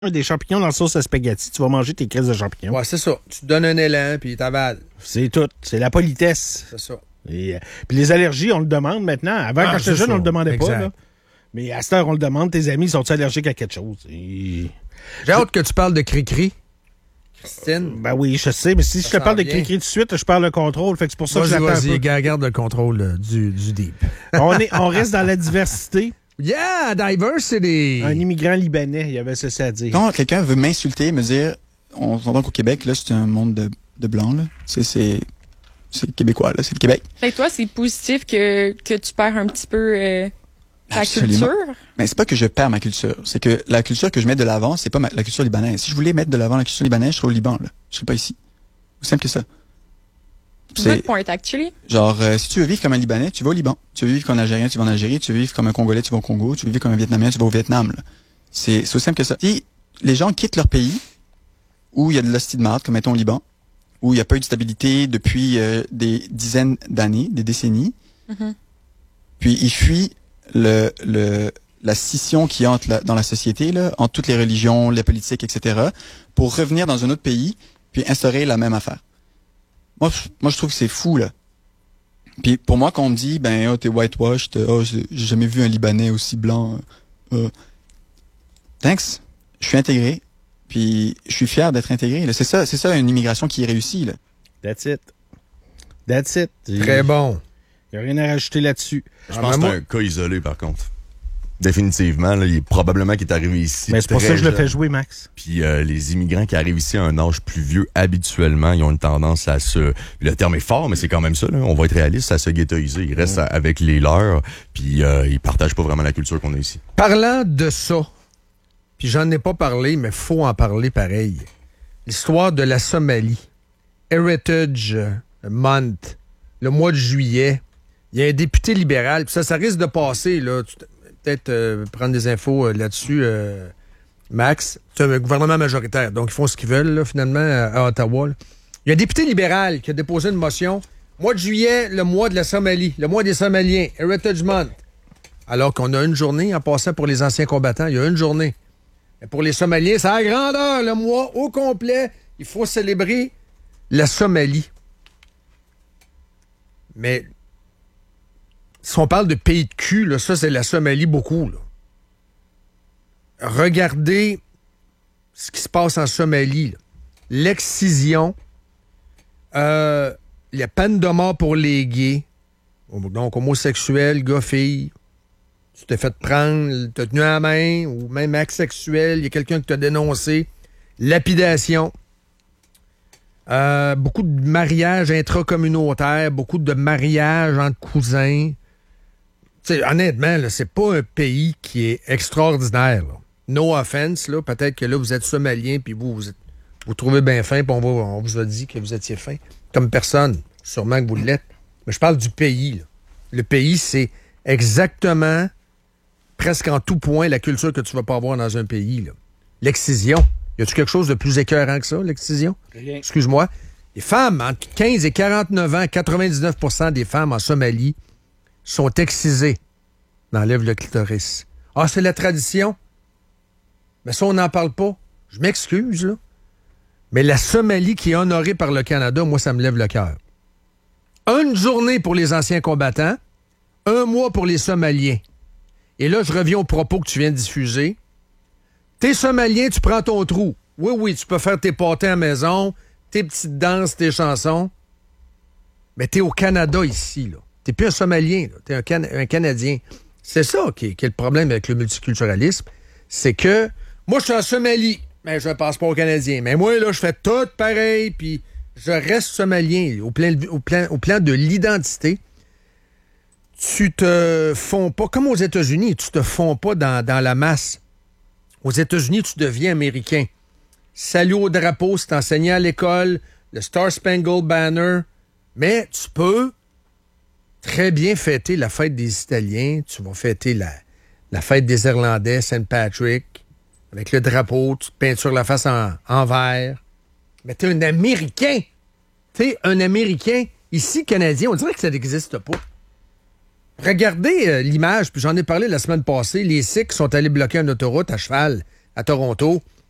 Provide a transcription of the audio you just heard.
des champignons dans la sauce à spaghetti, tu vas manger tes crises de champignons. Ouais, c'est ça. Tu te donnes un élan, puis t'avales. C'est tout. C'est la politesse. C'est ça. Et, puis les allergies, on le demande maintenant. Avant, quand j'étais jeune, on le demandait pas. Là. Mais à cette heure, on le demande. Tes amis, sont-ils allergiques à quelque chose? J'ai hâte que tu parles de cri-cri. Christine. Ben oui, je sais. Mais si je te parle de cri-cri tout de suite, je parle de contrôle. Fait que c'est pour ça que j'attends un peu. Garde le contrôle du deep. On reste dans la diversité. Yeah, diversity! Un immigrant libanais, il y avait ceci à dire. Quand quelqu'un veut m'insulter, me dire, on s'entend qu'au Québec, là, c'est un monde de blancs, là. C'est québécois, là, c'est le Québec. Fait que toi, c'est positif que tu perds un petit peu ta Absolument. culture? Mais c'est pas que je perds ma culture. C'est que la culture que je mets de l'avant, c'est pas la culture libanaise. Si je voulais mettre de l'avant la culture libanaise, je serais au Liban, là. Je serais pas ici. Aussi simple que ça. Good point, actually. Genre, si tu veux vivre comme un Libanais, tu vas au Liban. Tu veux vivre comme un Algérien, tu vas en Algérie. Tu veux vivre comme un Congolais, tu vas au Congo. Tu veux vivre comme un Vietnamien, tu vas au Vietnam. Là. C'est aussi simple que ça. Si les gens quittent leur pays, où il y a de l'hostie de marde, comme mettons au Liban, où il n'y a pas eu de stabilité depuis des dizaines d'années, des décennies, puis ils fuient la scission qui entre dans la société, là, entre toutes les religions, les politiques, etc., pour revenir dans un autre pays, puis instaurer la même affaire. Moi, je trouve que c'est fou, là. Puis pour moi, quand on me dit, t'es whitewashed, j'ai jamais vu un Libanais aussi blanc. Thanks. Je suis intégré. Puis je suis fier d'être intégré. Là. C'est ça une immigration qui réussit, là. That's it. Très bon. Il n'y a rien à rajouter là-dessus. Je pense que c'est un cas isolé, par contre. Définitivement, là, probablement qu'il est arrivé ici. Mais c'est pour ça que je le fais jouer, Max. Puis les immigrants qui arrivent ici à un âge plus vieux, habituellement, ils ont une tendance à se... Le terme est fort, mais c'est quand même ça, là. On va être réaliste, à se ghettoiser. Ils restent avec les leurs, puis ils partagent pas vraiment la culture qu'on a ici. Parlant de ça, puis j'en ai pas parlé, mais faut en parler pareil. L'histoire de la Somalie. Heritage Month, le mois de juillet. Il y a un député libéral, puis ça risque de passer, là. Peut-être prendre des infos là-dessus, Max. C'est un gouvernement majoritaire, donc ils font ce qu'ils veulent, là, finalement, à Ottawa. Là. Il y a un député libéral qui a déposé une motion. Mois de juillet, le mois de la Somalie, le mois des Somaliens, Heritage Month. Alors qu'on a une journée en passant pour les anciens combattants, il y a une journée. Mais pour les Somaliens, c'est à grandeur, le mois au complet. Il faut célébrer la Somalie. Mais... si on parle de pays de cul, là, ça, c'est la Somalie beaucoup. Là. Regardez ce qui se passe en Somalie. Là. L'excision, la peine de mort pour les gays, donc homosexuels, gars-filles. Tu t'es fait prendre, t'as tenu à la main, ou même acte sexuel, il y a quelqu'un qui t'a dénoncé. Lapidation. Beaucoup de mariages intracommunautaires, beaucoup de mariages entre cousins. T'sais, honnêtement, là, c'est pas un pays qui est extraordinaire. Là. No offense, là, peut-être que là, vous êtes somalien, puis vous trouvez bien fin, puis on vous a dit que vous étiez fin. Comme personne, sûrement que vous l'êtes. Mais je parle du pays. Là. Le pays, c'est exactement, presque en tout point, la culture que tu vas pas avoir dans un pays. Là. L'excision. Y a-tu quelque chose de plus écœurant que ça, l'excision? Rien. Excuse-moi. Les femmes, entre 15 et 49 ans, 99% des femmes en Somalie sont excisées. On enlève le clitoris. Ah, c'est la tradition? Mais ça, on n'en parle pas. Je m'excuse, là. Mais la Somalie qui est honorée par le Canada, moi, ça me lève le cœur. Une journée pour les anciens combattants, un mois pour les Somaliens. Et là, je reviens au propos que tu viens de diffuser. T'es Somalien, tu prends ton trou. Oui, tu peux faire tes pâtés à la maison, tes petites danses, tes chansons. Mais t'es au Canada ici, là. T'es plus un Somalien, là. T'es un Canadien. C'est ça qui est le problème avec le multiculturalisme. C'est que, moi, je suis en Somalie, mais je passe pas au Canadien. Mais moi, là, je fais tout pareil, puis je reste Somalien. Au plan de l'identité, tu te fonds pas, comme aux États-Unis, tu te fonds pas dans la masse. Aux États-Unis, tu deviens américain. Salut au drapeau, c'est enseigné à l'école, le Star Spangled Banner. Mais tu peux très bien fêter la fête des Italiens. Tu vas fêter la fête des Irlandais, Saint Patrick, avec le drapeau, tu te peintures la face en vert. Mais t'es un Américain. T'es un Américain. Ici, Canadien, on dirait que ça n'existe pas. Regardez l'image, puis j'en ai parlé la semaine passée. Les Sikhs sont allés bloquer une autoroute à cheval à Toronto.